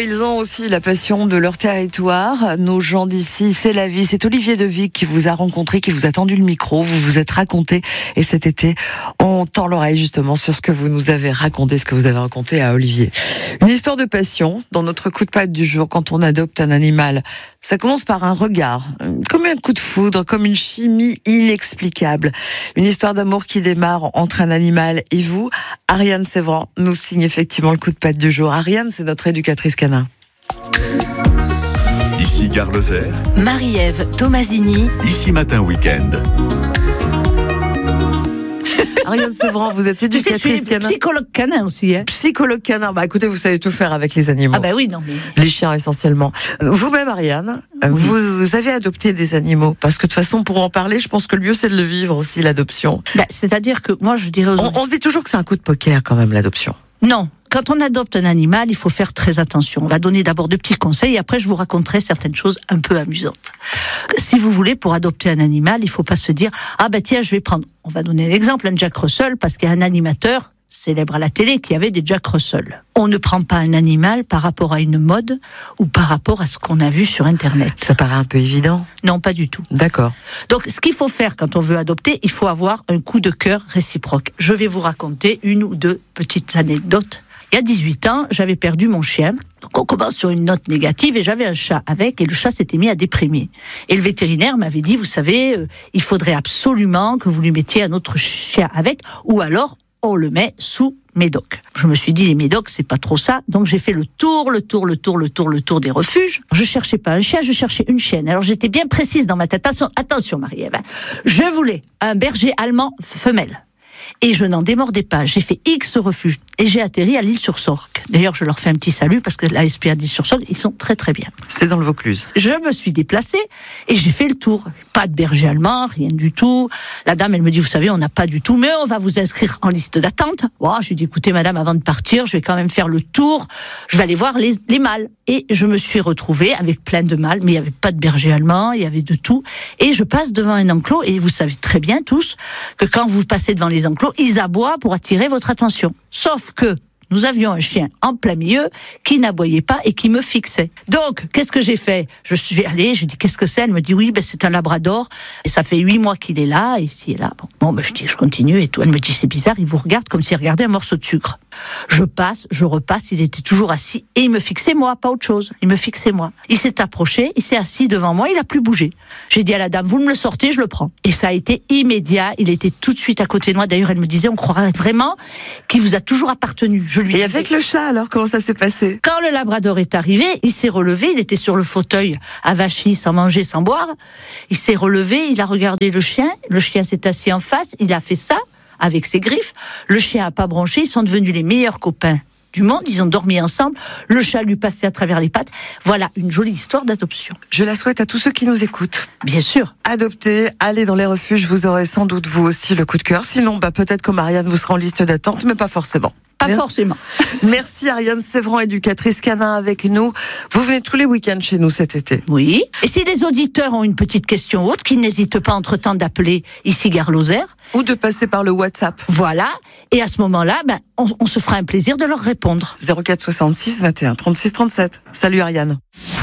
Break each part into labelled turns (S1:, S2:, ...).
S1: ils ont aussi la passion de leur territoire. Nos gens d'ici, c'est la vie. C'est Olivier Devic qui vous a rencontré, qui vous a tendu le micro. Vous vous êtes raconté. Et cet été, on tend l'oreille justement sur ce que vous nous avez raconté, ce que vous avez raconté à Olivier. Une histoire de passion dans notre coup de patte du jour quand on adopte un animal. Ça commence par un regard, comme un coup de foudre, comme une chimie inexplicable. Une histoire d'amour qui démarre entre un animal et vous. Ariane Sévran nous signe effectivement le coup de patte du jour. Ariane, c'est notre éducatrice canin.
S2: Ici Gare Lozère.
S3: Marie-Ève Tomasini.
S2: Ici Matin Week-end.
S1: Ariane Sévran, vous êtes éducatrice canin.
S4: Psychologue canin aussi. Hein.
S1: Psychologue canin. Bah écoutez, vous savez tout faire avec les animaux.
S4: Ah bah oui, non mais...
S1: Les chiens essentiellement. Vous-même, Ariane, vous avez adopté des animaux. Parce que de toute façon, pour en parler, je pense que le mieux, c'est de le vivre aussi, l'adoption.
S4: Bah, c'est-à-dire que moi, je dirais...
S1: On se dit toujours que c'est un coup de poker quand même, l'adoption.
S4: Non. Quand on adopte un animal, il faut faire très attention. On va donner d'abord de petits conseils et après je vous raconterai certaines choses un peu amusantes. Si vous voulez, pour adopter un animal, il ne faut pas se dire « Ah ben tiens, je vais prendre... » On va donner l'exemple, un Jack Russell, parce qu'il y a un animateur célèbre à la télé qui avait des Jack Russell. On ne prend pas un animal par rapport à une mode ou par rapport à ce qu'on a vu sur Internet.
S1: Ça paraît un peu évident.
S4: Non, pas du tout.
S1: D'accord.
S4: Donc, ce qu'il faut faire quand on veut adopter, il faut avoir un coup de cœur réciproque. Je vais vous raconter une ou deux petites anecdotes. Il y a 18 ans, j'avais perdu mon chien. Donc on commence sur une note négative et j'avais un chat avec et le chat s'était mis à déprimer. Et le vétérinaire m'avait dit, vous savez, il faudrait absolument que vous lui mettiez un autre chien avec ou alors on le met sous médoc. Je me suis dit, les médocs, c'est pas trop ça. Donc j'ai fait le tour des refuges. Je cherchais pas un chien, je cherchais une chienne. Alors j'étais bien précise dans ma tête. Attention Marie-Ève. Je voulais un berger allemand femelle. Et je n'en démordais pas. J'ai fait X refuges et j'ai atterri à l'Isle-sur-Sorgue. D'ailleurs, je leur fais un petit salut parce que la SPA de l'Isle-sur-Sorgue, ils sont très très bien.
S1: C'est dans le Vaucluse.
S4: Je me suis déplacée et j'ai fait le tour. Pas de berger allemand, rien du tout. La dame, elle me dit, vous savez, on n'a pas du tout, mais on va vous inscrire en liste d'attente. Oh, j'ai dit, écoutez, madame, avant de partir, je vais quand même faire le tour. Je vais aller voir les mâles. Et je me suis retrouvée avec plein de mâles, mais il n'y avait pas de berger allemand, il y avait de tout. Et je passe devant un enclos et vous savez très bien tous que quand vous passez devant les enclos, ils aboient pour attirer votre attention. Sauf que nous avions un chien en plein milieu qui n'aboyait pas et qui me fixait. Donc, qu'est-ce que j'ai fait ? Je suis allée, je dis, qu'est-ce que c'est ? Elle me dit, oui, c'est un labrador. Et ça fait 8 mois qu'il est là, et ici et là. Bon, je dis, je continue et tout. Elle me dit, c'est bizarre, il vous regarde comme s'il regardait un morceau de sucre. Je passe, je repasse, il était toujours assis. Et il me fixait moi, pas autre chose. Il me fixait moi. Il s'est approché, il s'est assis devant moi, il a plus bougé. J'ai dit à la dame, vous me le sortez, je le prends. Et ça a été immédiat, il était tout de suite à côté de moi. D'ailleurs, elle me disait, on croirait vraiment qu'il vous a toujours appartenu.
S1: Et avec le chat, alors, comment ça s'est passé ?
S4: Quand le labrador est arrivé, il s'est relevé, il était sur le fauteuil, avachi, sans manger, sans boire. Il s'est relevé, il a regardé le chien s'est assis en face, il a fait ça, avec ses griffes. Le chien a pas bronché, ils sont devenus les meilleurs copains du monde, ils ont dormi ensemble, le chat lui passait à travers les pattes. Voilà, une jolie histoire d'adoption.
S1: Je la souhaite à tous ceux qui nous écoutent.
S4: Bien sûr.
S1: Adoptez, allez dans les refuges, vous aurez sans doute vous aussi le coup de cœur. Sinon, peut-être comme Ariane, vous serez en liste d'attente, mais pas forcément.
S4: Forcément.
S1: Merci Ariane Sévran, éducatrice canin avec nous. Vous venez tous les week-ends chez nous cet été.
S4: Oui. Et si les auditeurs ont une petite question ou autre, qu'ils n'hésitent pas entre-temps d'appeler ici Gare Lozère.
S1: Ou de passer par le WhatsApp.
S4: Voilà. Et à ce moment-là, on se fera un plaisir de leur répondre.
S1: 04 66 21 36 37. Salut Ariane.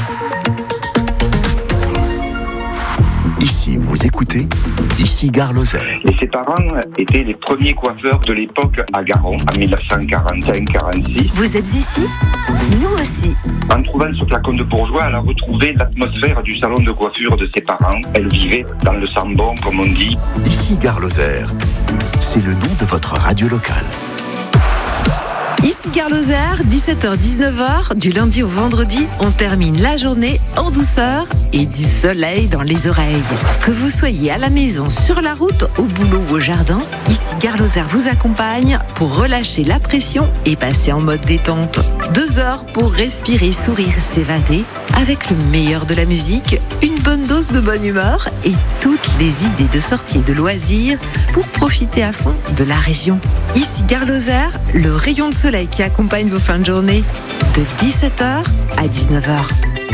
S2: Ici, vous écoutez, ici Gare Lozère.
S5: Et ses parents étaient les premiers coiffeurs de l'époque à Garon, en 1945-46.
S3: Vous êtes ici ? Nous aussi.
S5: En trouvant ce flacon de bourgeois, elle a retrouvé l'atmosphère du salon de coiffure de ses parents. Elle vivait dans le sambon, comme on dit.
S2: Ici Gare Lozère. C'est le nom de votre radio locale.
S6: Ici Gare Lozère, 17h-19h, du lundi au vendredi, on termine la journée en douceur et du soleil dans les oreilles. Que vous soyez à la maison, sur la route, au boulot ou au jardin, ici Gare Lozère vous accompagne pour relâcher la pression et passer en mode détente. 2 heures pour respirer, sourire, s'évader avec le meilleur de la musique, une bonne dose de bonne humeur et toutes les idées de sortie et de loisirs pour profiter à fond de la région. Ici Gare Lozère, le rayon de soleil qui accompagne vos fins de journée de 17h à 19h.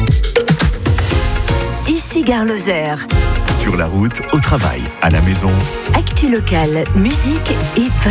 S3: Ici Gare Lozère.
S2: Sur la route, au travail, à la maison.
S3: Actu locale, musique et